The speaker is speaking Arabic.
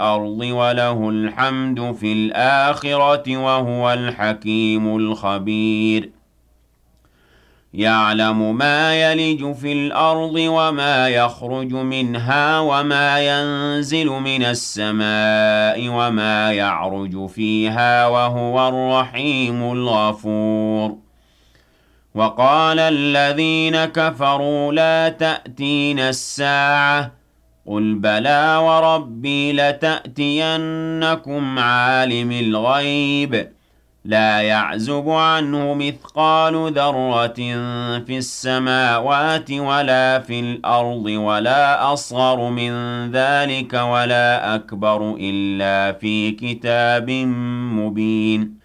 الْأَرْضِ وَلَهُ الْحَمْدُ فِي الْآخِرَةِ وَهُوَ الْحَكِيمُ الْخَبِيرُ يَعْلَمُ مَا يَلِجُ فِي الْأَرْضِ وَمَا يَخْرُجُ مِنْهَا وَمَا يَنزِلُ مِنَ السَّمَاءِ وَمَا يَعْرُجُ فِيهَا وَهُوَ الرَّحِيمُ الْغَفُورُ وَقَالَ الَّذِينَ كَفَرُوا لَا تَأْتِينَا السَّاعَةُ قُلْ بَلَىٰ وَرَبِّي لَتَأْتِيَنَّكُمْ عَالِمِ الْغَيْبِ لَا يَعْزُبُ عَنْهُ مِثْقَالُ ذَرَّةٍ فِي السَّمَاوَاتِ وَلَا فِي الْأَرْضِ وَلَا أَصْغَرُ مِن ذَٰلِكَ وَلَا أَكْبَرُ إِلَّا فِي كِتَابٍ مُّبِينٍ